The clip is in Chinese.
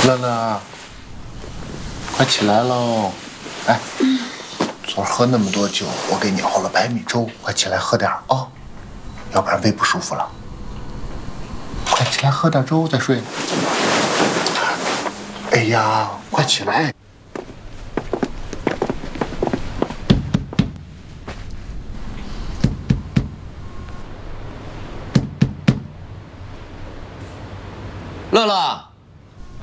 乐乐，快起来喽！哎，昨儿喝那么多酒，我给你熬了白米粥，快起来喝点啊，要不然胃不舒服了。快起来喝点粥再睡。哎呀，快起来！ 乐乐。